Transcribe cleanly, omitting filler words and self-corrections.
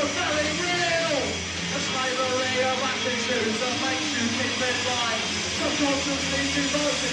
very real. A slavery of attitudes that makes you keep in line. Subconsciously devoted